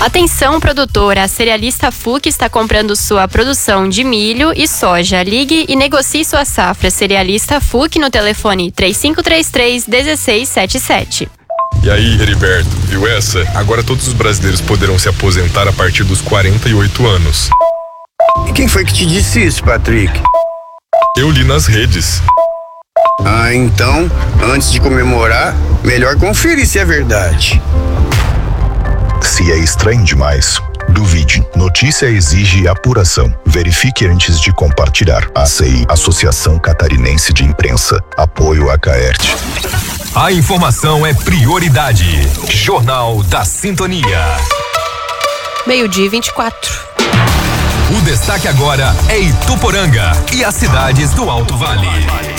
Atenção, produtora, a cerealista FUC está comprando sua produção de milho e soja. Ligue e negocie sua safra. Cerealista FUC no telefone 3533-1677. E aí, Heriberto, viu essa? Agora todos os brasileiros poderão se aposentar a partir dos 48 anos. E quem foi que te disse isso, Patrick? Eu li nas redes. Ah, então, antes de comemorar, melhor conferir se é verdade. Se é estranho demais, duvide. Notícia exige apuração. Verifique antes de compartilhar. ACI, Associação Catarinense de Imprensa. Apoio a Caerte. A informação é prioridade. Jornal da Sintonia. 12:24. O destaque agora é Ituporanga e as cidades do Alto Vale.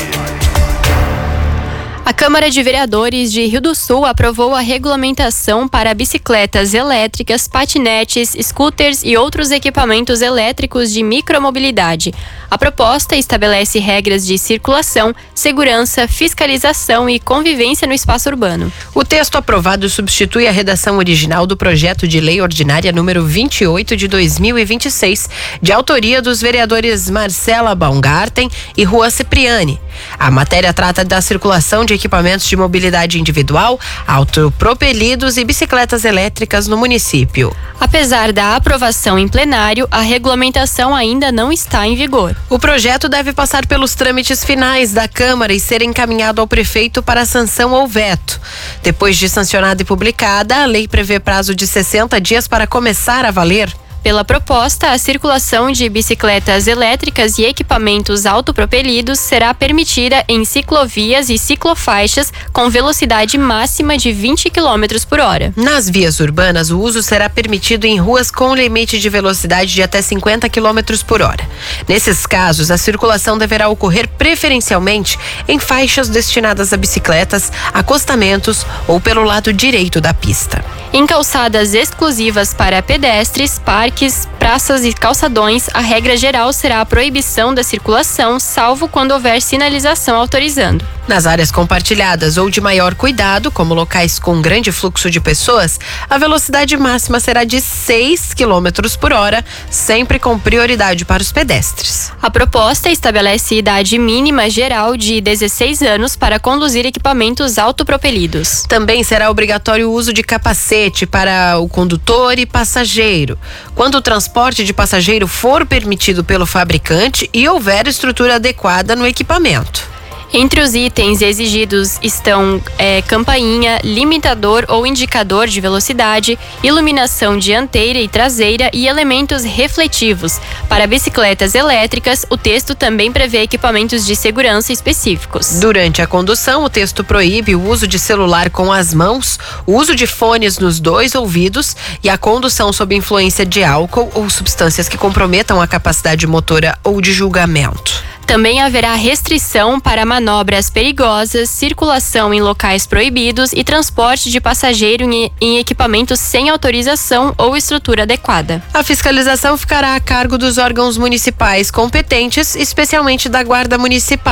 A Câmara de Vereadores de Rio do Sul aprovou a regulamentação para bicicletas elétricas, patinetes, scooters e outros equipamentos elétricos de micromobilidade. A proposta estabelece regras de circulação, segurança, fiscalização e convivência no espaço urbano. O texto aprovado substitui a redação original do projeto de lei ordinária número 28 de 2026, de autoria dos vereadores Marcela Baumgarten e Rua Cipriani. A matéria trata da circulação de equipamentos de mobilidade individual, autopropelidos e bicicletas elétricas no município. Apesar da aprovação em plenário, a regulamentação ainda não está em vigor. O projeto deve passar pelos trâmites finais da Câmara e ser encaminhado ao prefeito para sanção ou veto. Depois de sancionada e publicada, a lei prevê prazo de 60 dias para começar a valer. Pela proposta, a circulação de bicicletas elétricas e equipamentos autopropelidos será permitida em ciclovias e ciclofaixas com velocidade máxima de 20 km por hora. Nas vias urbanas, o uso será permitido em ruas com limite de velocidade de até 50 km por hora. Nesses casos, a circulação deverá ocorrer preferencialmente em faixas destinadas a bicicletas, acostamentos ou pelo lado direito da pista. Em calçadas exclusivas para pedestres, parques, praças e calçadões, a regra geral será a proibição da circulação, salvo quando houver sinalização autorizando. Nas áreas compartilhadas ou de maior cuidado, como locais com grande fluxo de pessoas, a velocidade máxima será de 6 km por hora, sempre com prioridade para os pedestres. A proposta estabelece idade mínima geral de 16 anos para conduzir equipamentos autopropelidos. Também será obrigatório o uso de capacete para o condutor e passageiro, quando o transporte de passageiro for permitido pelo fabricante e houver estrutura adequada no equipamento. Entre os itens exigidos estão campainha, limitador ou indicador de velocidade, iluminação dianteira e traseira e elementos refletivos. Para bicicletas elétricas, o texto também prevê equipamentos de segurança específicos. Durante a condução, o texto proíbe o uso de celular com as mãos, o uso de fones nos 2 ouvidos e a condução sob influência de álcool ou substâncias que comprometam a capacidade motora ou de julgamento. Também haverá restrição para manobras perigosas, circulação em locais proibidos e transporte de passageiro em equipamentos sem autorização ou estrutura adequada. A fiscalização ficará a cargo dos órgãos municipais competentes, especialmente da Guarda Municipal.